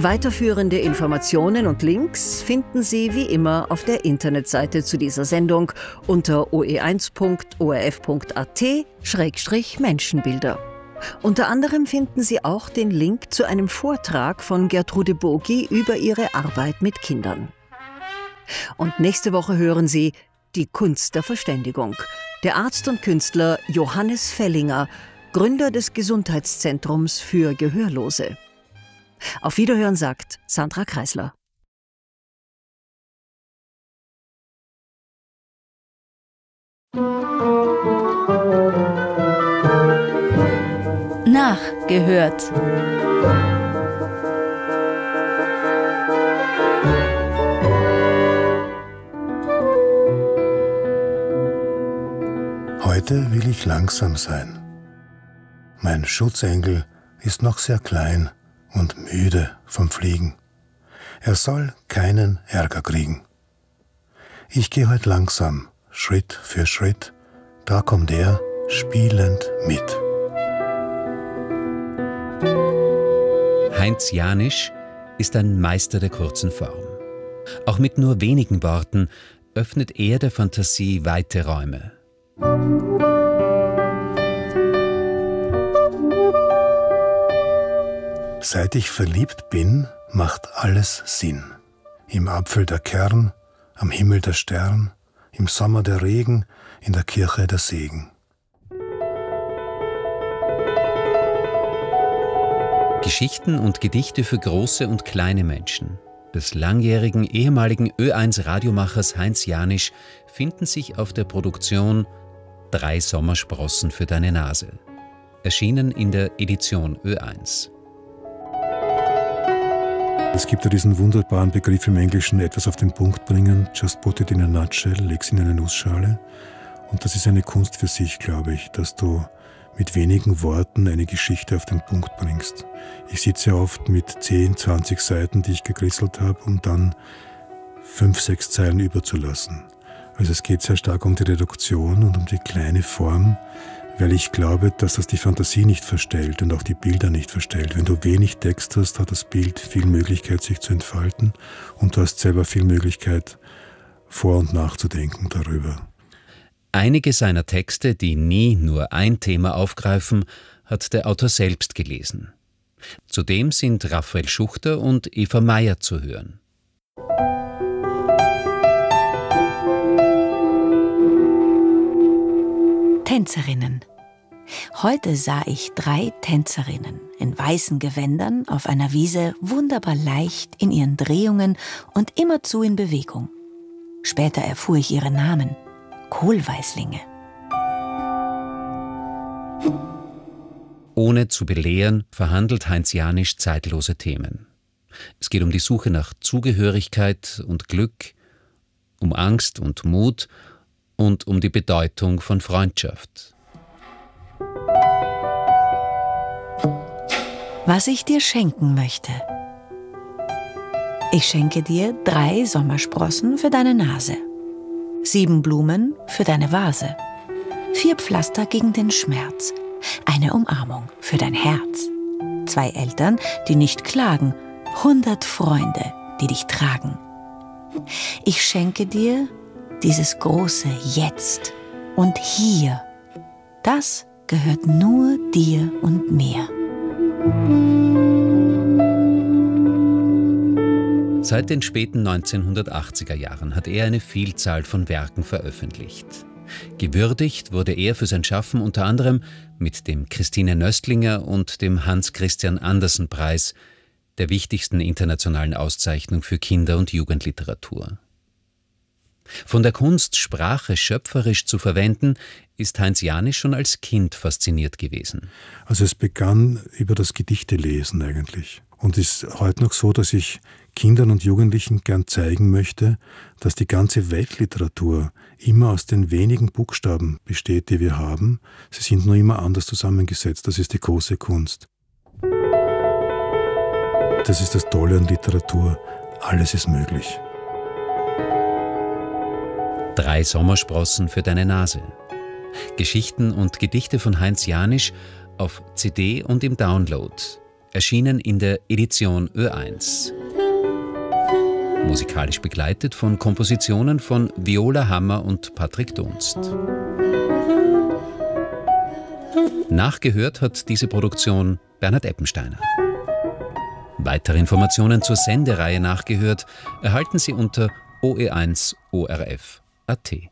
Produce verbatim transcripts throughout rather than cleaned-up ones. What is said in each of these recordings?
Weiterführende Informationen und Links finden Sie wie immer auf der Internetseite zu dieser Sendung unter o e eins punkt o r f punkt a t Schrägstrich Menschenbilder. Unter anderem finden Sie auch den Link zu einem Vortrag von Gertrude Bogi über ihre Arbeit mit Kindern. Und nächste Woche hören Sie Die Kunst der Verständigung. Der Arzt und Künstler Johannes Fellinger, Gründer des Gesundheitszentrums für Gehörlose. Auf Wiederhören sagt Sandra Kreisler. Nachgehört. Heute will ich langsam sein. Mein Schutzengel ist noch sehr klein und müde vom Fliegen. Er soll keinen Ärger kriegen. Ich gehe heute langsam, Schritt für Schritt, da kommt er spielend mit. Heinz Janisch ist ein Meister der kurzen Form. Auch mit nur wenigen Worten öffnet er der Fantasie weite Räume. Seit ich verliebt bin, macht alles Sinn. Im Apfel der Kern, am Himmel der Stern, im Sommer der Regen, in der Kirche der Segen. Geschichten und Gedichte für große und kleine Menschen des langjährigen ehemaligen Ö eins Radiomachers Heinz Janisch finden sich auf der Produktion Drei Sommersprossen für deine Nase, erschienen in der Edition Ö eins. Es gibt ja diesen wunderbaren Begriff im Englischen, etwas auf den Punkt bringen, just put it in a nutshell, leg's in eine Nussschale. Und das ist eine Kunst für sich, glaube ich, dass du mit wenigen Worten eine Geschichte auf den Punkt bringst. Ich sitze oft mit zehn, zwanzig Seiten, die ich gekrisselt habe, um dann fünf, sechs Zeilen überzulassen. Also es geht sehr stark um die Reduktion und um die kleine Form, weil ich glaube, dass das die Fantasie nicht verstellt und auch die Bilder nicht verstellt. Wenn du wenig Text hast, hat das Bild viel Möglichkeit, sich zu entfalten und du hast selber viel Möglichkeit, vor- und nachzudenken darüber. Einige seiner Texte, die nie nur ein Thema aufgreifen, hat der Autor selbst gelesen. Zudem sind Raphael Schuchter und Eva Meyer zu hören. Tänzerinnen. Heute sah ich drei Tänzerinnen in weißen Gewändern auf einer Wiese wunderbar leicht in ihren Drehungen und immerzu in Bewegung. Später erfuhr ich ihre Namen: Kohlweißlinge. Ohne zu belehren, verhandelt Heinz Janisch zeitlose Themen. Es geht um die Suche nach Zugehörigkeit und Glück, um Angst und Mut und um die Bedeutung von Freundschaft. Was ich dir schenken möchte. Ich schenke dir drei Sommersprossen für deine Nase, sieben Blumen für deine Vase, vier Pflaster gegen den Schmerz, eine Umarmung für dein Herz, zwei Eltern, die nicht klagen, hundert Freunde, die dich tragen. Ich schenke dir dieses große Jetzt und Hier. Das gehört nur dir und mir. Seit den späten neunzehnhundertachtziger Jahren hat er eine Vielzahl von Werken veröffentlicht. Gewürdigt wurde er für sein Schaffen unter anderem mit dem Christine Nöstlinger und dem Hans-Christian-Andersen-Preis, der wichtigsten internationalen Auszeichnung für Kinder- und Jugendliteratur. Von der Kunst, Sprache schöpferisch zu verwenden, ist Heinz Janisch schon als Kind fasziniert gewesen. Also es begann über das Gedichtelesen eigentlich. Und es ist heute noch so, dass ich Kindern und Jugendlichen gern zeigen möchte, dass die ganze Weltliteratur immer aus den wenigen Buchstaben besteht, die wir haben. Sie sind nur immer anders zusammengesetzt. Das ist die große Kunst. Das ist das Tolle an Literatur. Alles ist möglich. Drei Sommersprossen für deine Nase. Geschichten und Gedichte von Heinz Janisch auf C D und im Download. erschienen in der Edition Ö eins. Musikalisch begleitet von Kompositionen von Viola Hammer und Patrick Dunst. Nachgehört hat diese Produktion Bernhard Eppensteiner. Weitere Informationen zur Sendereihe Nachgehört erhalten Sie unter o e eins punkt o r f punkt a t.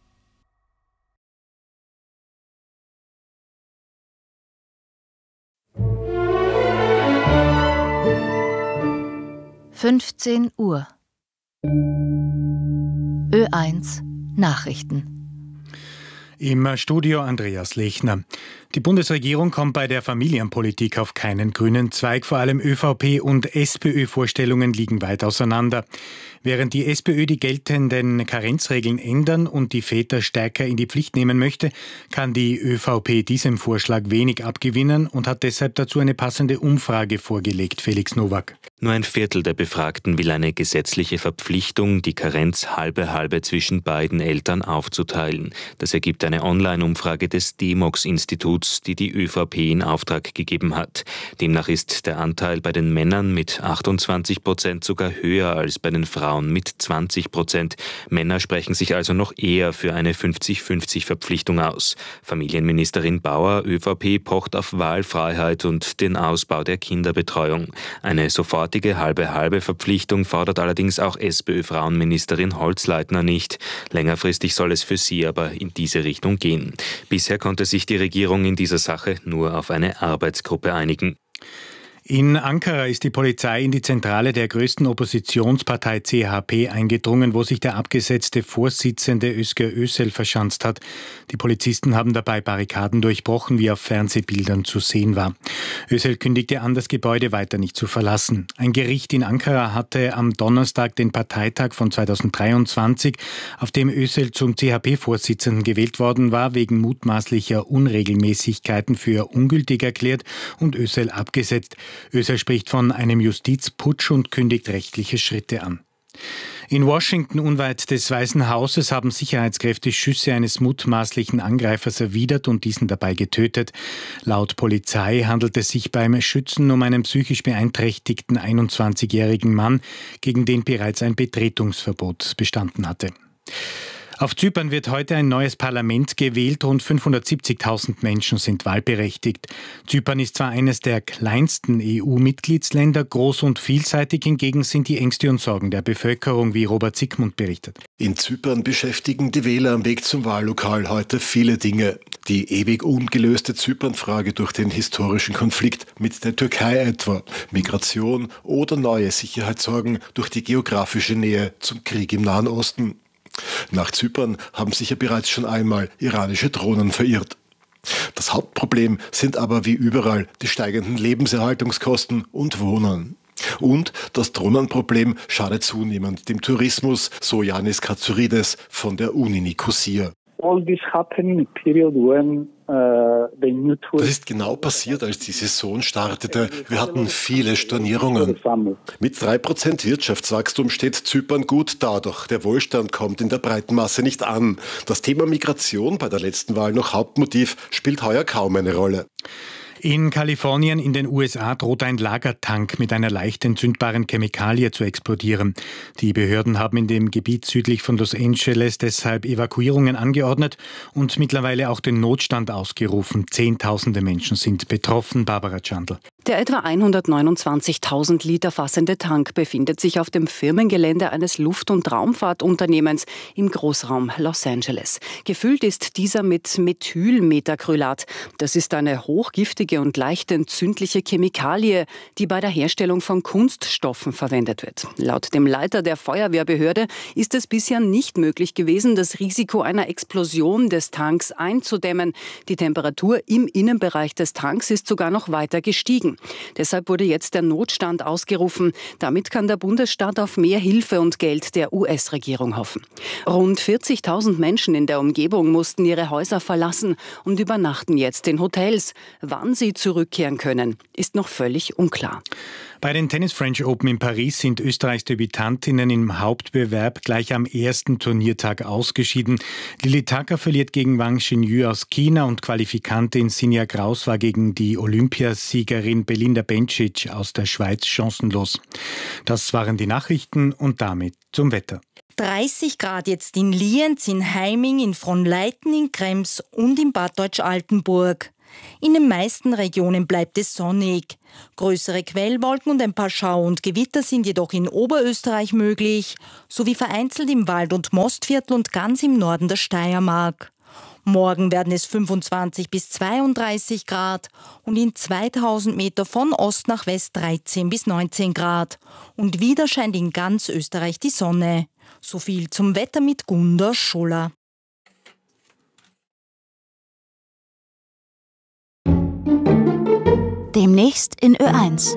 fünfzehn Uhr. Ö eins Nachrichten. Im Studio Andreas Lechner. Die Bundesregierung kommt bei der Familienpolitik auf keinen grünen Zweig. Vor allem ÖVP- und SPÖ-Vorstellungen liegen weit auseinander. Während die SPÖ die geltenden Karenzregeln ändern und die Väter stärker in die Pflicht nehmen möchte, kann die ÖVP diesem Vorschlag wenig abgewinnen und hat deshalb dazu eine passende Umfrage vorgelegt. Felix Nowak. Nur ein Viertel der Befragten will eine gesetzliche Verpflichtung, die Karenz halbe halbe zwischen beiden Eltern aufzuteilen. Das ergibt eine Online-Umfrage des D M O X-Instituts, die die ÖVP in Auftrag gegeben hat. Demnach ist der Anteil bei den Männern mit achtundzwanzig Prozent sogar höher als bei den Frauen mit zwanzig Prozent. Männer sprechen sich also noch eher für eine fünfzig fünfzig Verpflichtung aus. Familienministerin Bauer, ÖVP, pocht auf Wahlfreiheit und den Ausbau der Kinderbetreuung. Eine sofortige halbe-halbe-Verpflichtung fordert allerdings auch SPÖ-Frauenministerin Holzleitner nicht. Längerfristig soll es für sie aber in diese Richtung gehen. Bisher konnte sich die Regierung in dieser Sache nur auf eine Arbeitsgruppe einigen. In Ankara ist die Polizei in die Zentrale der größten Oppositionspartei C H P eingedrungen, wo sich der abgesetzte Vorsitzende Özgür Özel verschanzt hat. Die Polizisten haben dabei Barrikaden durchbrochen, wie auf Fernsehbildern zu sehen war. Özel kündigte an, das Gebäude weiter nicht zu verlassen. Ein Gericht in Ankara hatte am Donnerstag den Parteitag von zweitausenddreiundzwanzig, auf dem Özel zum C H P-Vorsitzenden gewählt worden war, wegen mutmaßlicher Unregelmäßigkeiten für ungültig erklärt und Özel abgesetzt. Özel spricht von einem Justizputsch und kündigt rechtliche Schritte an. In Washington, unweit des Weißen Hauses, haben Sicherheitskräfte Schüsse eines mutmaßlichen Angreifers erwidert und diesen dabei getötet. Laut Polizei handelt es sich beim Schützen um einen psychisch beeinträchtigten einundzwanzigjährigen Mann, gegen den bereits ein Betretungsverbot bestanden hatte. Auf Zypern wird heute ein neues Parlament gewählt. Rund fünfhundertsiebzigtausend Menschen sind wahlberechtigt. Zypern ist zwar eines der kleinsten E U-Mitgliedsländer, groß und vielseitig, hingegen sind die Ängste und Sorgen der Bevölkerung, wie Robert Siegmund berichtet. In Zypern beschäftigen die Wähler am Weg zum Wahllokal heute viele Dinge. Die ewig ungelöste Zypernfrage durch den historischen Konflikt mit der Türkei etwa, Migration oder neue Sicherheitssorgen durch die geografische Nähe zum Krieg im Nahen Osten. Nach Zypern haben sich ja bereits schon einmal iranische Drohnen verirrt. Das Hauptproblem sind aber wie überall die steigenden Lebenserhaltungskosten und Wohnen. Und das Drohnenproblem schadet zunehmend dem Tourismus, so Yanis Katsouridis von der Uni Nikosia. Das ist genau passiert, als die Saison startete. Wir hatten viele Stornierungen. Mit drei Prozent Wirtschaftswachstum steht Zypern gut da, doch der Wohlstand kommt in der breiten Masse nicht an. Das Thema Migration, bei der letzten Wahl noch Hauptmotiv, spielt heuer kaum eine Rolle. In Kalifornien in den U S A droht ein Lagertank mit einer leicht entzündbaren Chemikalie zu explodieren. Die Behörden haben in dem Gebiet südlich von Los Angeles deshalb Evakuierungen angeordnet und mittlerweile auch den Notstand ausgerufen. Zehntausende Menschen sind betroffen. Barbara Chandl. Der etwa hundertneunundzwanzigtausend Liter fassende Tank befindet sich auf dem Firmengelände eines Luft- und Raumfahrtunternehmens im Großraum Los Angeles. Gefüllt ist dieser mit Methylmetacrylat. Das ist eine hochgiftige und leicht entzündliche Chemikalie, die bei der Herstellung von Kunststoffen verwendet wird. Laut dem Leiter der Feuerwehrbehörde ist es bisher nicht möglich gewesen, das Risiko einer Explosion des Tanks einzudämmen. Die Temperatur im Innenbereich des Tanks ist sogar noch weiter gestiegen. Deshalb wurde jetzt der Notstand ausgerufen. Damit kann der Bundesstaat auf mehr Hilfe und Geld der U S-Regierung hoffen. Rund vierzigtausend Menschen in der Umgebung mussten ihre Häuser verlassen und übernachten jetzt in Hotels. Wann sie zurückkehren können, ist noch völlig unklar. Bei den Tennis French Open in Paris sind Österreichs Debütantinnen im Hauptbewerb gleich am ersten Turniertag ausgeschieden. Lili Tacka verliert gegen Wang Xinyu aus China und Qualifikantin Sinja Graus war gegen die Olympiasiegerin Belinda Bencic aus der Schweiz chancenlos. Das waren die Nachrichten und damit zum Wetter. dreißig Grad jetzt in Lienz, in Heiming, in Fronleiten, in Krems und in Bad Deutsch-Altenburg. In den meisten Regionen bleibt es sonnig. Größere Quellwolken und ein paar Schauer und Gewitter sind jedoch in Oberösterreich möglich, sowie vereinzelt im Wald- und Mostviertel und ganz im Norden der Steiermark. Morgen werden es fünfundzwanzig bis zweiunddreißig Grad und in zweitausend Meter von Ost nach West dreizehn bis neunzehn Grad. Und wieder scheint in ganz Österreich die Sonne. So viel zum Wetter mit Gunda Scholler. Demnächst in Ö eins.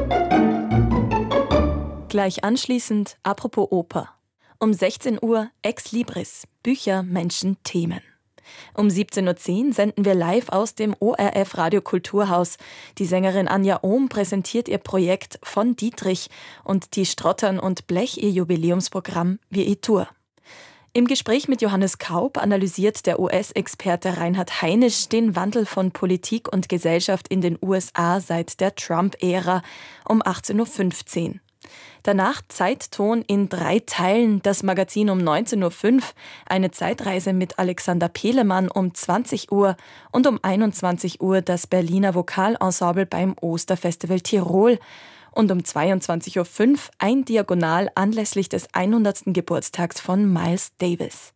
Gleich anschließend apropos Oper. Um sechzehn Uhr Ex Libris, Bücher, Menschen, Themen. Um siebzehn Uhr zehn senden wir live aus dem O R F Radio Kulturhaus. Die Sängerin Anja Ohm präsentiert ihr Projekt Von Dietrich und die Strottern und Blech ihr Jubiläumsprogramm Wir e Tour. Im Gespräch mit Johannes Kaup analysiert der U S-Experte Reinhard Heinisch den Wandel von Politik und Gesellschaft in den U S A seit der Trump-Ära um achtzehn Uhr fünfzehn. Danach Zeitton in drei Teilen, das Magazin um neunzehn Uhr fünf, eine Zeitreise mit Alexander Pelemann um zwanzig Uhr und um einundzwanzig Uhr das Berliner Vokalensemble beim Osterfestival Tirol. Und um zweiundzwanzig Uhr fünf ein Diagonal anlässlich des hundertsten Geburtstags von Miles Davis.